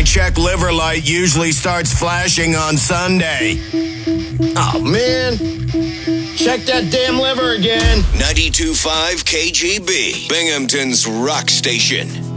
check liver light usually starts flashing on Sunday. Oh, man. Check that damn liver again. 92.5 KGB, Binghamton's rock station.